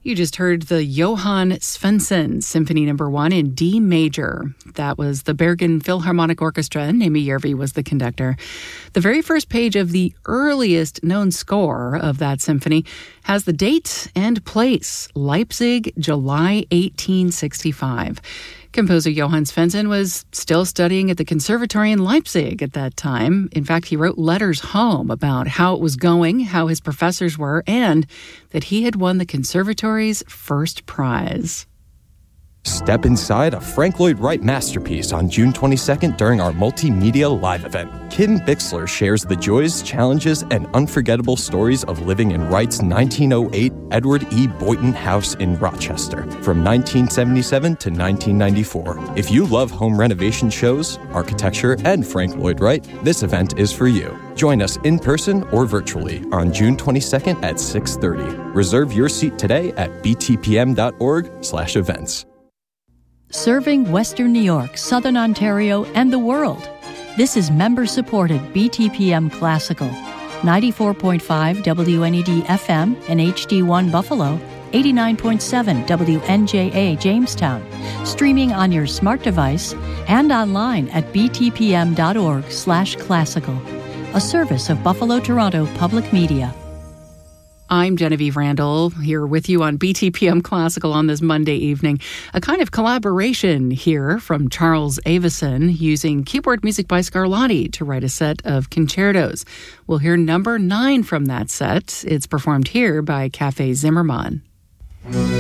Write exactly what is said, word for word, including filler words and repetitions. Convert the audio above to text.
You just heard the Johann Svensson Symphony Number One in D major. That was the Bergen Philharmonic Orchestra, and Amy Järvi was the conductor. The very first page of the earliest known score of that symphony has the date and place, Leipzig, July eighteen sixty-five. Composer Johann Svensson was still studying at the conservatory in Leipzig at that time. In fact, he wrote letters home about how it was going, how his professors were, and that he had won the conservatory's first prize. Step inside a Frank Lloyd Wright masterpiece on June twenty-second during our multimedia live event. Kim Bixler shares the joys, challenges, and unforgettable stories of living in Wright's nineteen oh eight Edward E. Boynton House in Rochester from nineteen seventy-seven to nineteen ninety-four. If you love home renovation shows, architecture, and Frank Lloyd Wright, this event is for you. Join us in person or virtually on June twenty-second at six thirty. Reserve your seat today at btpm.org slash events. Serving Western New York, Southern Ontario, and the world. This is member-supported B T P M Classical. ninety-four point five W N E D F M and H D one Buffalo, eighty-nine point seven W N J A Jamestown. Streaming on your smart device and online at btpm.org slash classical. A service of Buffalo Toronto Public Media. I'm Genevieve Randall, here with you on B T P M Classical on this Monday evening. A kind of collaboration here from Charles Avison using keyboard music by Scarlatti to write a set of concertos. We'll hear number nine from that set. It's performed here by Cafe Zimmermann.